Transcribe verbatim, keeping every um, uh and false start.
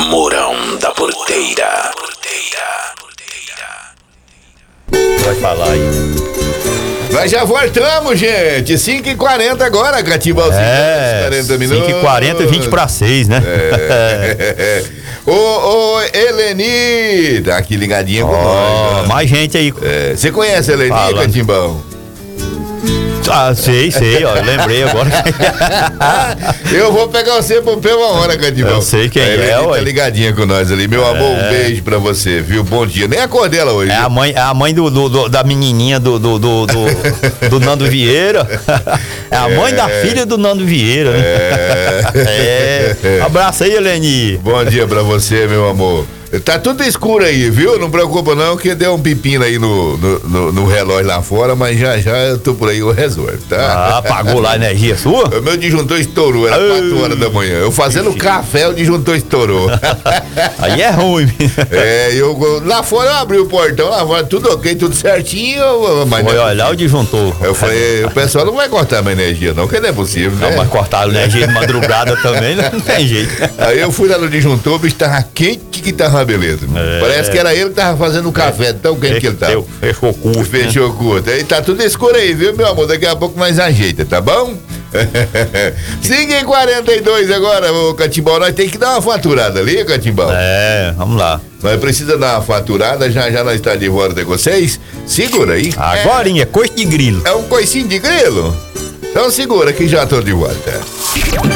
Mourão da Porteira. Vai falar aí. Nós já voltamos, gente. cinco e quarenta agora, Catibalzinho. É, quarenta minutos. cinco e quarenta, vinte para seis, né? É. Ô, ô, Eleni, tá aqui ligadinha com oh, nós. Né? Mais gente aí. Você é, conhece a Eleni, Fala. Catimbão? Ah, sei, sei, ó, eu lembrei agora. Eu vou pegar você por uma hora, Catimbão. Eu sei quem é, é, ué. Tá ligadinha com nós ali. Meu é. amor, um beijo pra você, viu? Bom dia. Nem acordei ela hoje. É a mãe, é a mãe do, do, do, da menininha do, do, do, do, do Nando Vieira. É a mãe é. da filha do Nando Vieira, né? É. é. Abraço aí, Eleni. Bom dia pra você, meu amor. Tá tudo escuro aí, viu? Não preocupa não, que deu um pepino aí no, no, no, no relógio lá fora, mas já já eu tô por aí, eu resolvo, tá? Ah, apagou lá a energia sua? O meu disjuntor estourou, era quatro horas da manhã. Eu fazendo Ixi. café, o disjuntor estourou. Aí é ruim. É, eu lá fora eu abri o portão, lá fora tudo ok, tudo certinho. Mas foi olhar o disjuntor. Eu falei, o pessoal não vai cortar minha energia não, que não é possível, não, né? Mas cortaram a energia de madrugada também, não tem jeito. Aí eu fui lá no disjuntor, o bicho tava quente que tava beleza. É. Parece que era ele que tava fazendo o café, tão quente que ele tava. Fechou o curto. Fechou o né? curto. Aí tá tudo escuro aí, viu, meu amor? Daqui a pouco nós ajeita, tá bom? cinco e quarenta e dois agora, ô Catimbau. Nós tem que dar uma faturada ali, Catimbau. É, vamos lá. Nós precisamos dar uma faturada, já já nós está de volta com vocês. Segura aí. Agora é, é coice de grilo. É um coicinho de grilo? Então segura que já tô de volta.